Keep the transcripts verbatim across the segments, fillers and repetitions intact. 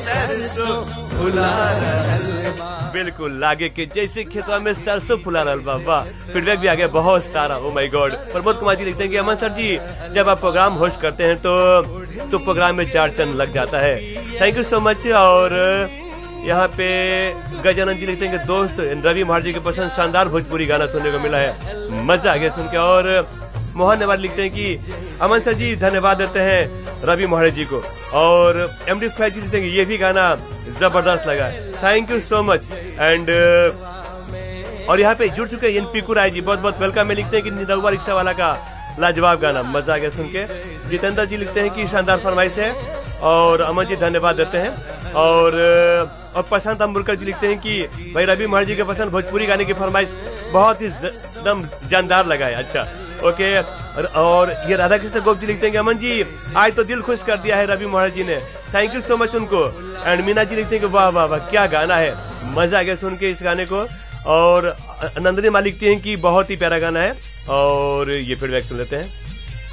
सरसों फुला रहल बा। बिल्कुल लागे कि जैसे खेतवा में सरसों फुला रहल बा। वाह, फीडबैक भी आ गया बहुत सारा। Oh my God. Pramod Kumar ji लिखते हैं कि अमन सर जी जब आप प्रोग्राम होस्ट करते हैं तो तो प्रोग्राम में चार चंद लग जाता है। Thank you so much. और यहाँ पे गजानंद जी लिखते हैं कि दोस्त रवि महार जी के पसंद शानदार भोजपुरी गाना सुनने को मिला है, मजा आ गया सुन के। और मोहन नेवार लिखते हैं कि अमन सर जी धन्यवाद देते हैं रवि महाराज जी को। और एमडी फाइव जी लिखते हैं कि ये भी गाना जबरदस्त लगा। Thank you so much. And और यहाँ पे जुड़ चुके हैं पीकू राय जी, बहुत बहुत वेलकम में। लिखते हैं कि निरहुआ रिक्शा वाला का लाजवाब गाना, मजा आ गया सुन के। जितेंद्र जी लिखते हैं कि शानदार फरमाइश है और अमन जी धन्यवाद देते हैं। और और प्रशांत अम्बुलकर जी लिखते हैं कि भाई रवि महाराज जी के पसंद भोजपुरी गाने की फरमाइश बहुत ही एकदम जानदार लगा है। अच्छा ओके। और, और ये राधा कृष्ण गोप जी लिखते हैं कि अमन जी आज तो दिल खुश कर दिया है रवि महाराज जी ने, थैंक यू सो मच उनको। एंड मीना जी लिखते हैं कि वाह वाह वाह क्या गाना है, मजा आ गया सुन के इस गाने को। और नंदिनी माँ लिखती हैं कि बहुत ही प्यारा गाना है। और ये फीडबैक सुन लेते हैं।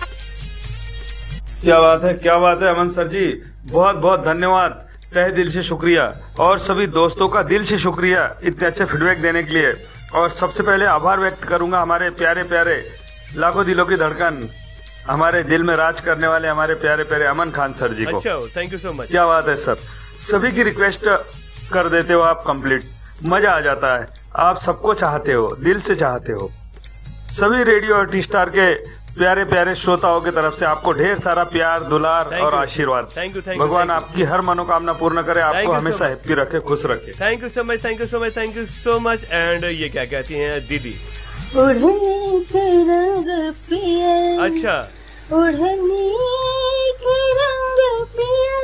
क्या बात है, क्या बात है अमन सर जी, बहुत बहुत धन्यवाद, तहे दिल से शुक्रिया। और सभी दोस्तों का दिल से शुक्रिया इतने अच्छे फीडबैक देने के लिए। और सबसे पहले आभार व्यक्त करूंगा हमारे प्यारे प्यारे लाखों दिलों की धड़कन, हमारे दिल में राज करने वाले हमारे प्यारे प्यारे अमन खान सर जी को। अच्छा, थैंक यू सो मच। क्या बात है सर, सभी की रिक्वेस्ट कर देते हो आप कंप्लीट, मजा आ जाता है। आप सबको चाहते हो, दिल से चाहते हो। सभी रेडियो और टी स्टार के प्यारे प्यारे श्रोताओं की तरफ से आपको ढेर सारा प्यार, दुलार और आशीर्वाद। Thank you, thank you. भगवान आपकी हर मनोकामना पूर्ण करे, आपको हमेशा हैप्पी रखे, खुश रखे। Thank you so much, thank you so much, thank you so much. And ये क्या कहती हैं दीदी? उड़ने के रंग पिया, अच्छा, उड़ने के रंग पिया,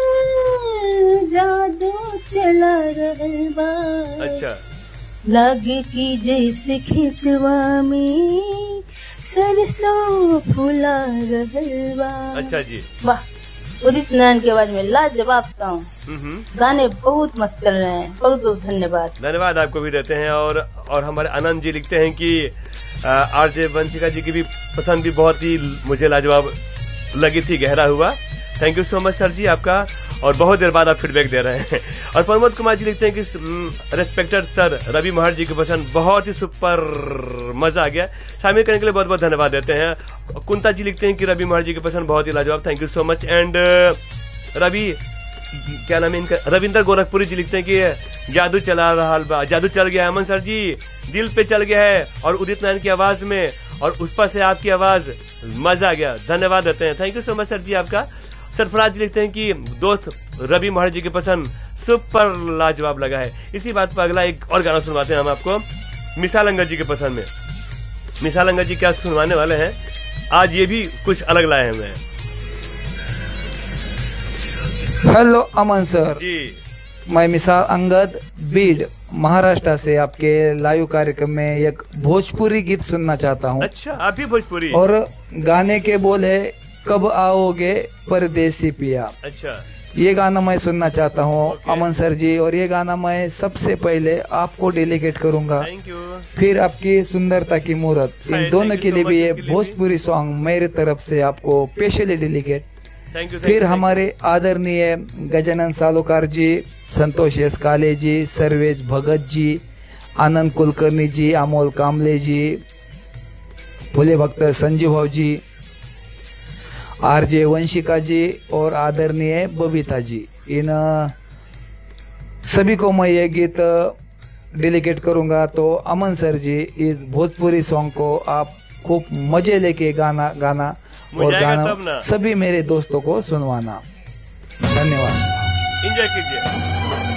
जादू चला रहल बा। अच्छा, लागे की जैसे खेतवा में सरसों फुला रहल बा। अच्छा जी, वाह, उदित नारायण के आवाज में लाजवाब सॉन्ग, गाने बहुत मस्त चल रहे हैं। बहुत बहुत धन्यवाद। धन्यवाद आपको भी देते हैं। और और हमारे आनंद जी लिखते हैं कि आरजे वंशिका जी की भी पसंद भी बहुत ही मुझे लाजवाब लगी थी, गहरा हुआ। Thank you so much sir जी आपका। और बहुत देर बाद आप फीडबैक दे रहे हैं। और प्रमोद कुमार जी लिखते हैं कि रेस्पेक्टेड सर रवि महार जी की पसंद बहुत ही सुपर, मजा आ गया। शामिल करने के लिए बहुत बहुत धन्यवाद देते हैं। कुंता जी लिखते हैं कि रवि महार जी की पसंद बहुत ही लाजवाब, thank you so much. And Ravi क्या नाम है इनका, रविंदर गोरखपुरी जी लिखते हैं कि जादू चला रहा बा, जादू चल गया है अमन सर जी, दिल पे चल गया है। और उदित नारायण की आवाज में और उस पर से आपकी आवाज, मजा आ गया, धन्यवाद देते हैं। Thank you so much sir जी आपका। सरफराज जी लिखते हैं कि दोस्त रवि महाराज जी की पसंद सुपर लाजवाब लगा है। इसी बात पर अगला एक और गाना सुनवाते हैं हम आपको, मिसाल अंगद जी के पसंद में। मिसाल अंगद जी क्या सुनवाने वाले हैं आज, ये भी कुछ अलग लाए हुए हैं। हेलो अमन सर जी, मैं मिसाल अंगद बीड महाराष्ट्र से आपके लाइव कार्यक्रम में एक भोजपुरी गीत सुनना चाहता हूँ। अच्छा, आप भी भोजपुरी? और गाने के बोल है कब आओगे परदेसी पिया। अच्छा, ये गाना मैं सुनना चाहता हूँ अमन सर जी। और ये गाना मैं सबसे पहले आपको डेलीकेट करूंगा, थैंक यू। फिर आपकी सुंदरता की मूरत, इन दोनों के लिए भी ये भोजपुरी सॉन्ग मेरे तरफ से आपको स्पेशली डेलीकेट। फिर हमारे आदरणीय गजानन सालोकार जी, संतोष एस काले जी, सर्वेश भगत जी, आनंद कुलकर्णी जी, अमोल कामले जी, भोले भक्त संजीव भाव जी, आरजे वंशिका जी और आदरणीय बबीता जी, इन सभी को मैं ये गीत डेलीकेट करूंगा। तो अमन सर जी इस भोजपुरी सॉन्ग को आप खूब मजे लेके गाना गाना और गाना सभी मेरे दोस्तों को सुनवाना। धन्यवाद, एंजॉय कीजिए।